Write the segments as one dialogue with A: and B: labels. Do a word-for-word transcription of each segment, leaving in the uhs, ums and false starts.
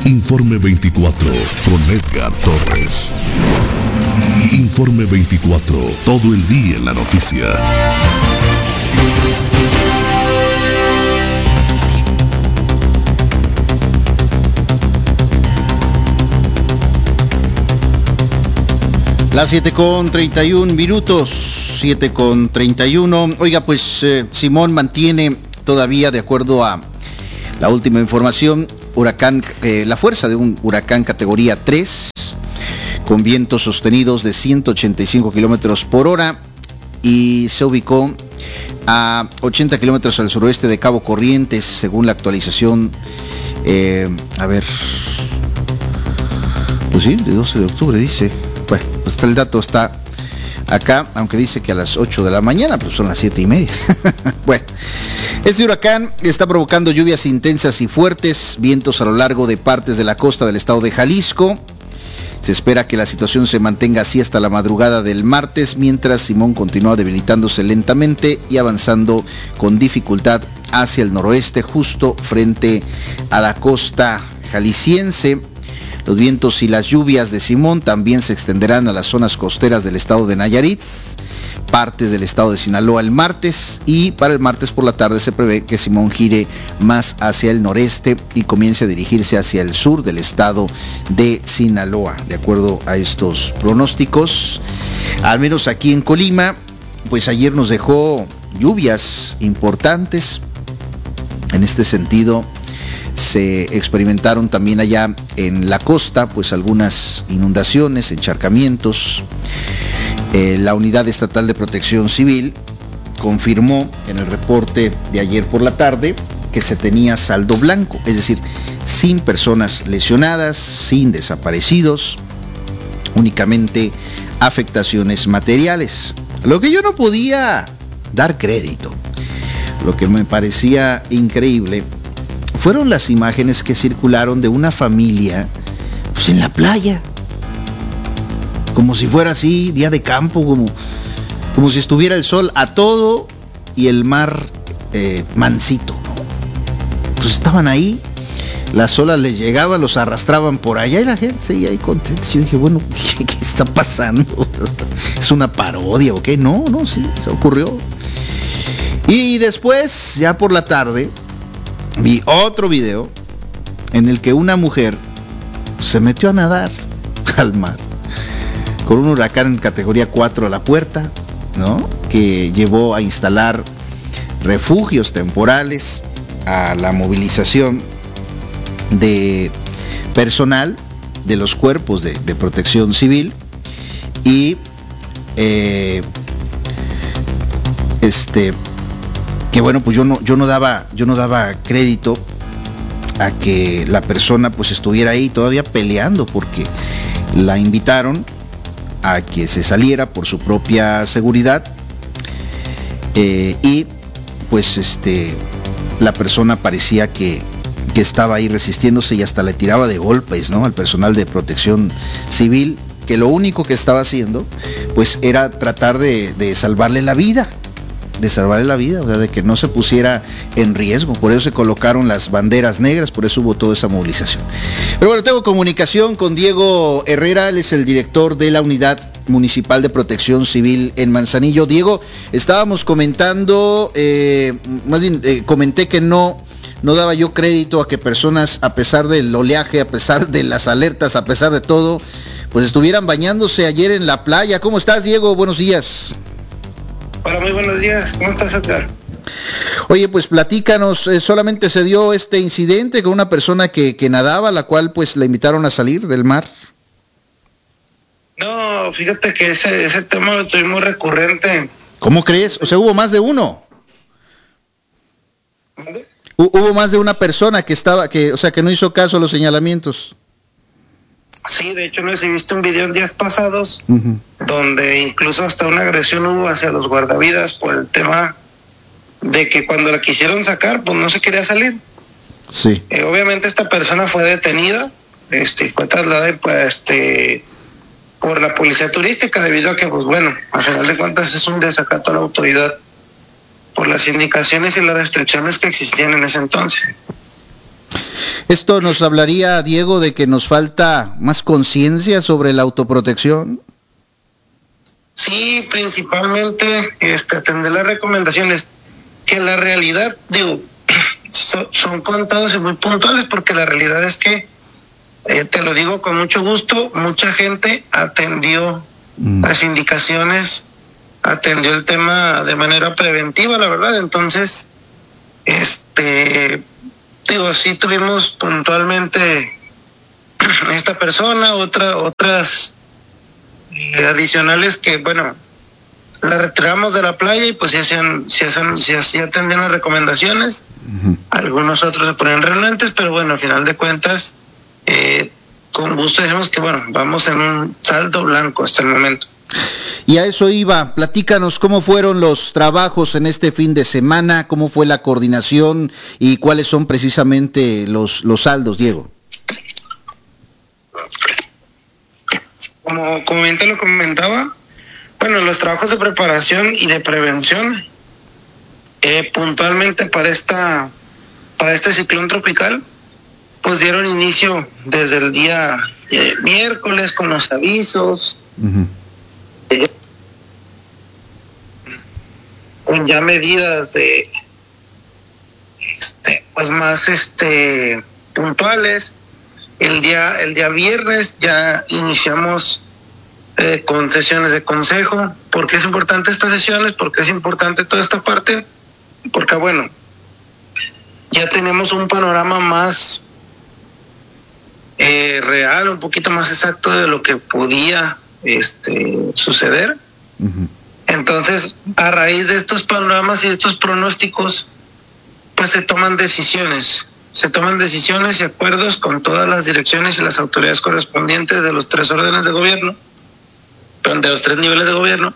A: Informe veinticuatro con Edgar Torres. Informe veinticuatro, todo el día en la noticia.
B: Las siete con treinta y un minutos, siete con treinta y uno. Oiga, pues eh, Simón mantiene todavía, de acuerdo a la última información, huracán, eh, la fuerza de un huracán categoría tres, con vientos sostenidos de ciento ochenta y cinco kilómetros por hora, y se ubicó a ochenta kilómetros al suroeste de Cabo Corrientes, según la actualización. Eh, a ver, pues sí, de doce de octubre dice. Bueno, pues el dato está acá, aunque dice que a las ocho de la mañana, pues son las siete y media. Bueno, este huracán está provocando lluvias intensas y fuertes, vientos a lo largo de partes de la costa del estado de Jalisco. Se espera que la situación se mantenga así hasta la madrugada del martes, mientras Simón continúa debilitándose lentamente y avanzando con dificultad hacia el noroeste, justo frente a la costa jalisciense. Los vientos y las lluvias de Simón también se extenderán a las zonas costeras del estado de Nayarit, partes del estado de Sinaloa el martes, y para el martes por la tarde se prevé que Simón gire más hacia el noreste y comience a dirigirse hacia el sur del estado de Sinaloa. De acuerdo a estos pronósticos, al menos aquí en Colima, pues ayer nos dejó lluvias importantes. En este sentido, se experimentaron también allá en la costa, pues algunas inundaciones, encharcamientos. Eh, la Unidad Estatal de Protección Civil confirmó en el reporte de ayer por la tarde que se tenía saldo blanco, es decir, sin personas lesionadas, sin desaparecidos, únicamente afectaciones materiales. Lo que yo no podía dar crédito, lo que me parecía increíble, fueron las imágenes que circularon de una familia pues en la playa, como si fuera así, día de campo, como, como si estuviera el sol a todo y el mar eh, mansito, ¿no? Pues estaban ahí, las olas les llegaban, los arrastraban por allá y la gente seguía ahí contenta. Yo dije, bueno, ¿qué, qué está pasando? ¿Es una parodia o qué? No, no, sí, se ocurrió. Y después, ya por la tarde, vi otro video en el que una mujer se metió a nadar al mar con un huracán en categoría cuatro a la puerta, ¿no? Que llevó a instalar refugios temporales, a la movilización de personal de los cuerpos de, de protección civil y eh, este que bueno, pues yo no yo no daba yo no daba crédito a que la persona pues estuviera ahí todavía peleando, porque la invitaron a que se saliera por su propia seguridad, eh, y pues este la persona parecía que, que estaba ahí resistiéndose y hasta le tiraba de golpes, ¿no?, al personal de protección civil, que lo único que estaba haciendo pues era tratar de, de salvarle la vida de salvarle la vida, o sea, de que no se pusiera en riesgo. Por eso se colocaron las banderas negras, por eso hubo toda esa movilización. Pero bueno, tengo comunicación con Diego Herrera, él es el director de la Unidad Municipal de Protección Civil en Manzanillo. Diego, estábamos comentando, eh, más bien eh, comenté que no, no daba yo crédito a que personas, a pesar del oleaje, a pesar de las alertas, a pesar de todo, pues estuvieran bañándose ayer en la playa. ¿Cómo estás, Diego? Buenos días.
C: Hola, muy buenos días. ¿Cómo estás, Edgar?
B: Oye, pues platícanos, eh, solamente se dio este incidente con una persona que, que nadaba, la cual pues la invitaron a salir del mar.
C: No, fíjate que ese, ese tema lo tuvimos recurrente.
B: ¿Cómo crees? O sea, hubo más de uno.
C: ¿Dónde?
B: Hubo más de una persona que estaba, que, o sea, que no hizo caso a los señalamientos.
C: Sí, de hecho no sé si viste un video en días pasados,
B: Uh-huh.
C: donde incluso hasta una agresión hubo hacia los guardavidas por el tema de que cuando la quisieron sacar, pues no se quería salir.
B: Sí.
C: Eh, obviamente esta persona fue detenida, este, fue trasladada pues, este, por la policía turística, debido a que, pues bueno, al final de cuentas es un desacato a la autoridad por las indicaciones y las restricciones que existían en ese entonces.
B: Esto nos hablaría, Diego, de que nos falta más conciencia sobre la autoprotección.
C: Sí, principalmente este, atender las recomendaciones, que la realidad, digo, so, son contados y muy puntuales, porque la realidad es que, eh, te lo digo con mucho gusto, mucha gente atendió mm. las indicaciones, atendió el tema de manera preventiva, la verdad. Entonces, este, digo, sí tuvimos puntualmente esta persona, otra, otras eh, adicionales que, bueno, la retiramos de la playa y pues se hacían, se hacían, se hacían atendían las recomendaciones. Uh-huh. Algunos otros se ponían relentes, pero bueno, al final de cuentas, eh, con gusto dijimos que bueno, vamos en un saldo blanco hasta el momento.
B: Y a eso iba, platícanos cómo fueron los trabajos en este fin de semana, cómo fue la coordinación y cuáles son precisamente los, los saldos, Diego.
C: Como, como bien te lo comentaba, bueno, los trabajos de preparación y de prevención, eh, puntualmente para esta, para este ciclón tropical, pues dieron inicio desde el día eh, miércoles con los avisos, uh-huh. eh, con ya medidas de, este, pues más, este, puntuales. El día, el día viernes ya iniciamos Eh, con sesiones de consejo. ¿Por qué es importante estas sesiones? Porque es importante toda esta parte, porque bueno, ya tenemos un panorama más eh, real, un poquito más exacto de lo que podía este, suceder. Uh-huh. Entonces, a raíz de estos panoramas y estos pronósticos, pues se toman decisiones, se toman decisiones y acuerdos con todas las direcciones y las autoridades correspondientes de los tres órdenes de gobierno, de los tres niveles de gobierno,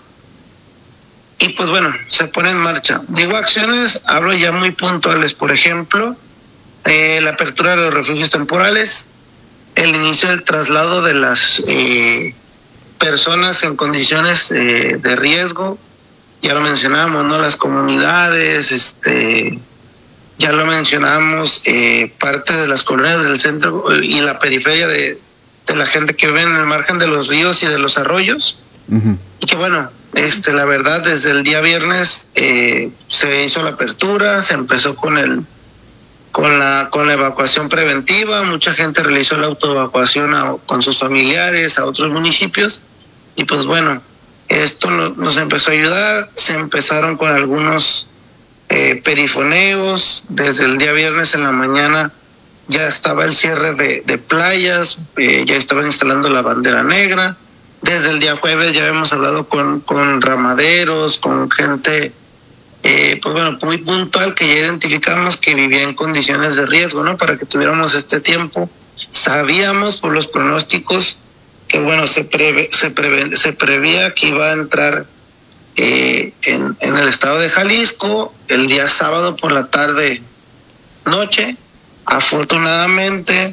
C: y pues bueno, se pone en marcha. Digo acciones, hablo ya muy puntuales, por ejemplo, eh, la apertura de los refugios temporales, el inicio del traslado de las eh, personas en condiciones eh, de riesgo, ya lo mencionamos, ¿no? Las comunidades, este, ya lo mencionamos, eh, parte de las colonias del centro y la periferia de de la gente que vive en el margen de los ríos y de los arroyos. Uh-huh. Y que bueno, este, la verdad, desde el día viernes eh, se hizo la apertura, se empezó con el con la con la evacuación preventiva, mucha gente realizó la autoevacuación a, con sus familiares a otros municipios, y pues bueno, esto no, nos empezó a ayudar. Se empezaron con algunos eh, perifoneos. Desde el día viernes en la mañana ya estaba el cierre de, de playas, eh, ya estaban instalando la bandera negra. Desde el día jueves ya habíamos hablado con, con ramaderos, con gente, eh, pues bueno, muy puntual, que ya identificamos que vivía en condiciones de riesgo, ¿no? Para que tuviéramos este tiempo. Sabíamos por los pronósticos que, bueno, se preve, se preve, se prevía que iba a entrar eh, en, en el estado de Jalisco el día sábado por la tarde, noche. Afortunadamente,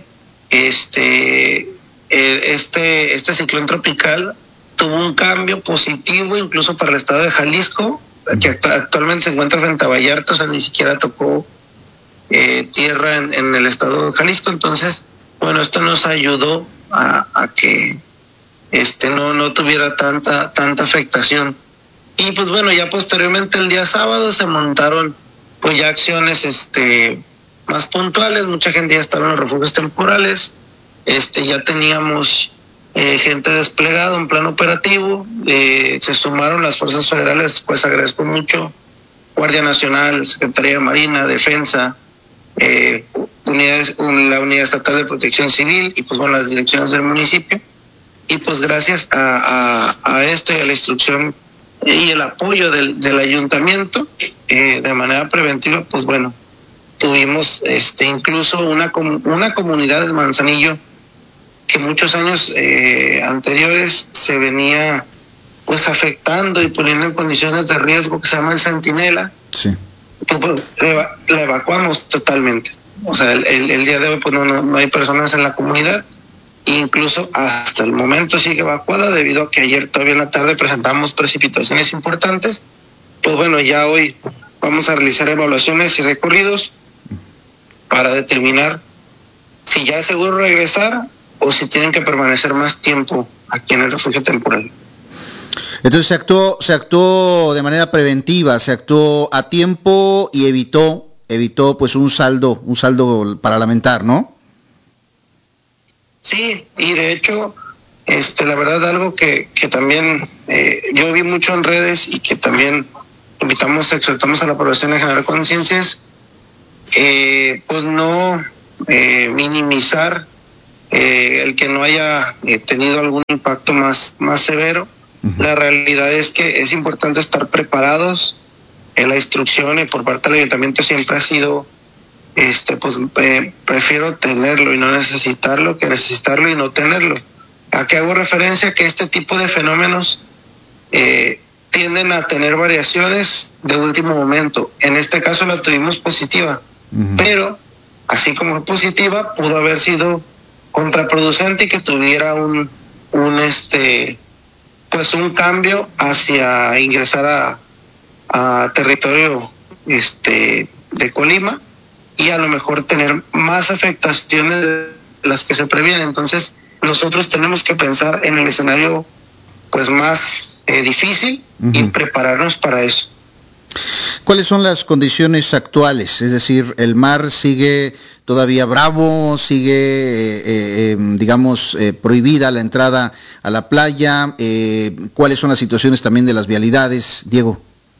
C: este, este, este ciclón tropical tuvo un cambio positivo incluso para el estado de Jalisco, que actualmente se encuentra frente a Vallarta, o sea, ni siquiera tocó eh, tierra en, en el estado de Jalisco. Entonces, bueno, esto nos ayudó a, a que este no, no tuviera tanta, tanta afectación. Y pues bueno, ya posteriormente el día sábado se montaron pues ya acciones, este, más puntuales. Mucha gente ya estaba en los refugios temporales, este ya teníamos eh, gente desplegada, un plan operativo, eh, se sumaron las fuerzas federales, pues agradezco mucho, Guardia Nacional, Secretaría de Marina, Defensa, eh, unidades, la Unidad Estatal de Protección Civil y pues bueno, las direcciones del municipio. Y pues gracias a, a, a esto y a la instrucción y el apoyo del, del ayuntamiento, eh, de manera preventiva, pues bueno, tuvimos este incluso una una comunidad de Manzanillo que muchos años eh, anteriores se venía pues afectando y poniendo en condiciones de riesgo, que se llama el Centinela. Sí. Pues, la, la evacuamos totalmente. O sea, el, el, el día de hoy pues no, no, no hay personas en la comunidad. Incluso hasta el momento sigue evacuada, debido a que ayer todavía en la tarde presentamos precipitaciones importantes. Pues bueno, ya hoy vamos a realizar evaluaciones y recorridos para determinar si ya es seguro regresar o si tienen que permanecer más tiempo aquí en el refugio temporal.
B: Entonces se actuó, se actuó de manera preventiva, se actuó a tiempo y evitó, evitó pues un saldo, un saldo para lamentar, ¿no?
C: Sí, y de hecho, este, la verdad algo que, que también eh, yo vi mucho en redes y que también invitamos, exhortamos a la población a generar conciencias, eh, pues no eh, minimizar eh, el que no haya eh, tenido algún impacto más, más severo. Uh-huh. La realidad es que es importante estar preparados. En la instrucción y por parte del ayuntamiento siempre ha sido este pues eh, prefiero tenerlo y no necesitarlo que necesitarlo y no tenerlo. ¿A qué hago referencia? Que este tipo de fenómenos eh, tienden a tener variaciones de último momento. En este caso la tuvimos positiva, uh-huh. pero así como positiva pudo haber sido contraproducente y que tuviera un un este pues un cambio hacia ingresar a, a territorio este de Colima y a lo mejor tener más afectaciones de las que se previenen. Entonces nosotros tenemos que pensar en el escenario pues más eh, difícil uh-huh. y prepararnos para eso.
B: ¿Cuáles son las condiciones actuales? Es decir, el mar sigue todavía bravo, sigue, eh, eh, digamos, eh, prohibida la entrada a la playa. Eh, ¿Cuáles son las situaciones también de las vialidades, Diego?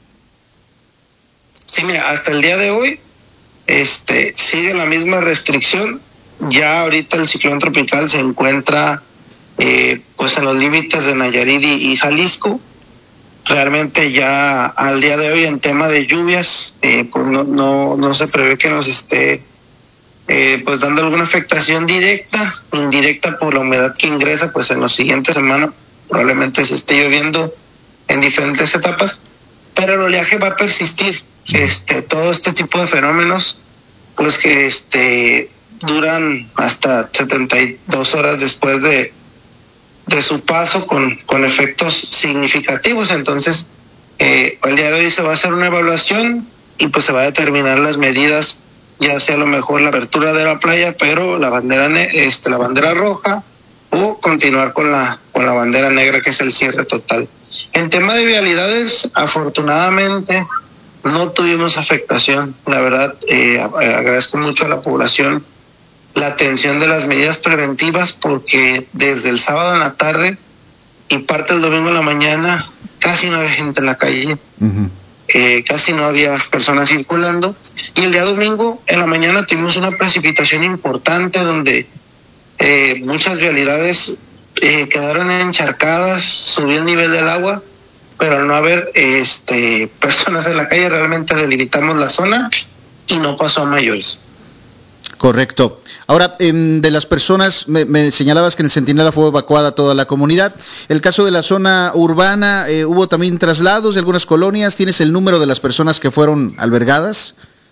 C: Sí, mira, hasta el día de hoy este, sigue la misma restricción. Ya ahorita el ciclón tropical se encuentra eh, pues en los límites de Nayarit y, y Jalisco. Realmente ya al día de hoy en tema de lluvias, eh, pues no, no, no se prevé que nos esté eh, pues dando alguna afectación directa, indirecta por la humedad que ingresa, pues en las siguientes semanas probablemente se esté lloviendo en diferentes etapas, pero el oleaje va a persistir. Este, todo este tipo de fenómenos, pues que este duran hasta setenta y dos horas después de de su paso con, con efectos significativos. Entonces, eh, el día de hoy se va a hacer una evaluación y pues se va a determinar las medidas, ya sea a lo mejor la apertura de la playa, pero la bandera este la bandera roja o continuar con la con la bandera negra, que es el cierre total. En tema de vialidades, afortunadamente no tuvimos afectación. La verdad, eh, agradezco mucho a la población la atención de las medidas preventivas, porque desde el sábado en la tarde y parte del domingo en la mañana casi no había gente en la calle, uh-huh. eh, casi no había personas circulando, y el día domingo en la mañana tuvimos una precipitación importante donde eh, muchas vialidades eh, quedaron encharcadas, subió el nivel del agua, pero al no haber este personas en la calle realmente delimitamos la zona y no pasó a mayores.
B: Correcto. Ahora, eh, de las personas, me, me señalabas que en el Centinela fue evacuada toda la comunidad. El caso de la zona urbana, eh, ¿hubo también traslados de algunas colonias? ¿Tienes el número de las personas que fueron albergadas?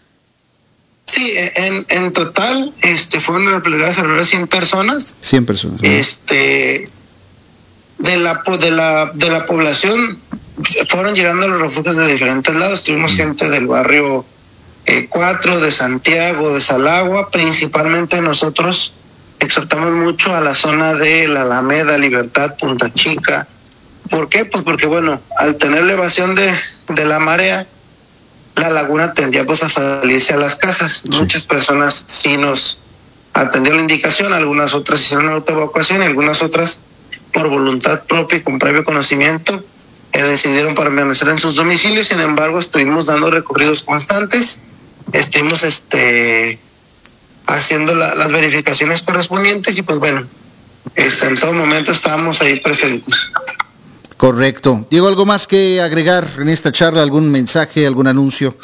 C: Sí, en, en total este, fueron albergadas alrededor de cien personas.
B: cien personas. ¿No?
C: Este, de la, de la, de la población fueron llegando a los refugios de diferentes lados. Tuvimos mm. gente del barrio Eh, cuatro, de Santiago, de Salagua. Principalmente nosotros exhortamos mucho a la zona de la Alameda, Libertad, Punta Chica. ¿Por qué? Pues porque bueno, al tener elevación de, de la marea, la laguna tendía pues a salirse a las casas. Sí. Muchas personas sí nos atendieron la indicación, algunas otras hicieron autoevacuación y algunas otras por voluntad propia y con previo conocimiento eh, decidieron permanecer en sus domicilios. Sin embargo, estuvimos dando recorridos constantes. Estuvimos este haciendo la, las verificaciones correspondientes y pues bueno, este, en todo momento estábamos ahí presentes.
B: Correcto. Diego, ¿algo más que agregar en esta charla? ¿Algún mensaje, algún anuncio?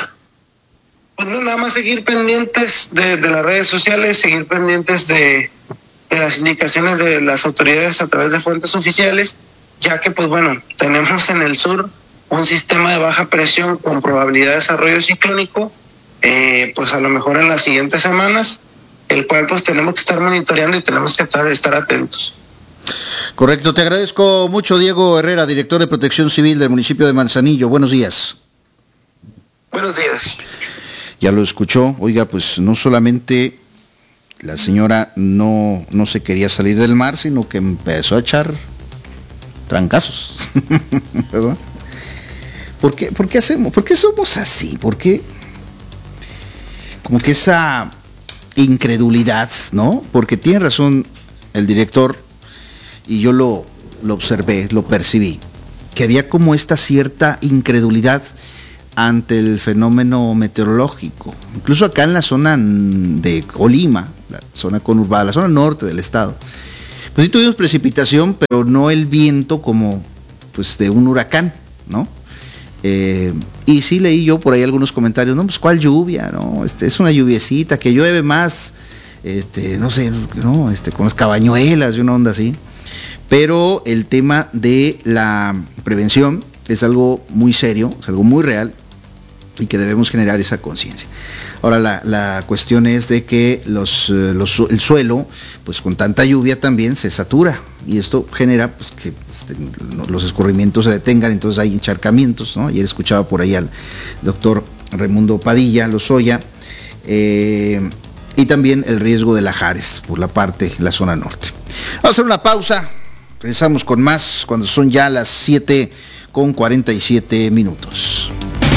C: Pues no, nada más seguir pendientes de, de las redes sociales, seguir pendientes de, de las indicaciones de las autoridades a través de fuentes oficiales, ya que pues bueno, tenemos en el sur un sistema de baja presión con probabilidad de desarrollo ciclónico, eh, pues a lo mejor en las siguientes semanas, el cual pues tenemos que estar monitoreando y tenemos que estar, estar atentos.
B: Correcto, te agradezco mucho, Diego Herrera, director de Protección Civil del municipio de Manzanillo. Buenos días.
C: Buenos días.
B: Ya lo escuchó, oiga, pues no solamente la señora no, no se quería salir del mar, sino que empezó a echar trancazos, ¿verdad? ¿Por qué, por qué hacemos, por qué somos así? ¿Por qué? Como que esa incredulidad, ¿no? Porque tiene razón el director, y yo lo, lo observé, lo percibí, que había como esta cierta incredulidad ante el fenómeno meteorológico, incluso acá en la zona de Colima, la zona conurbada, la zona norte del estado, pues sí tuvimos precipitación, pero no el viento como pues de un huracán, ¿no? Eh, y sí leí yo por ahí algunos comentarios, no, pues cuál lluvia, no, este es una lluviecita que llueve más, este, no sé, no, este, con las cabañuelas y una onda así. Pero el tema de la prevención es algo muy serio, es algo muy real y que debemos generar esa conciencia. Ahora la, la cuestión es de que los, los, el suelo, pues con tanta lluvia también se satura y esto genera pues que este, los escurrimientos se detengan, entonces hay encharcamientos, ¿no? Ayer escuchaba por ahí al doctor Raimundo Padilla Lozoya, eh, y también el riesgo de lajares por la parte, la zona norte. Vamos a hacer una pausa, regresamos con más cuando son ya las siete con cuarenta y siete minutos.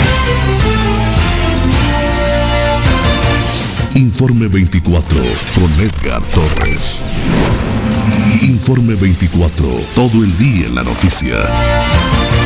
A: Informe veinticuatro con Edgar Torres. Informe veinticuatro, todo el día en la noticia.